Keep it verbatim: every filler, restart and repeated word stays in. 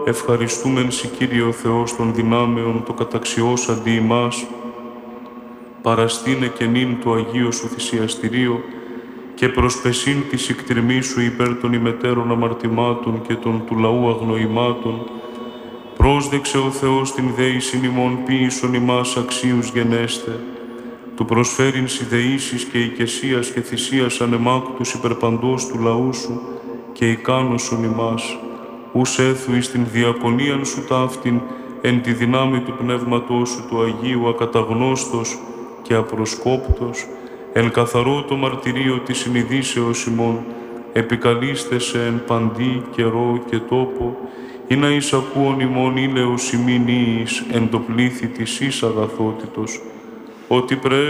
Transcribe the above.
ευχαριστούμεν σοι Κύριε ο Θεός των δυνάμεων, το καταξιός αντί ημάς, παραστήνε και νυν το Αγίο Σου θυσιαστηρίο και προσπεσίν τη εκτριμή Σου υπέρ των ημετέρων αμαρτημάτων και των του λαού αγνοημάτων, πρόσδεξε ο Θεός την δέησιν ημών ποιησον ημάς αξίους γενέστε, του προσφέρειν συνδεήσεις και οικεσίας και θυσίας ανεμάκτους υπερπαντός του λαού Σου και ικάνωσον ημάς, ους έθου εις την διακονίαν Σου ταύτην, εν τη δυνάμει του Πνεύματός Σου του Αγίου ακαταγνώστος και απροσκόπτος, εν καθαρό το μαρτυρίο της συνειδήσεως ημών, επικαλείστε εν παντή καιρό και τόπο, ή να εισακούον ημών ήλεος ημίν εις εν το πλήθη της εις αγαθότητος, ότι πρέπει